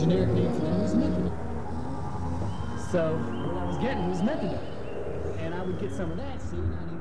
generic name for them was methadone. So what I was getting was methadone. And I would get some of that, see, and I'd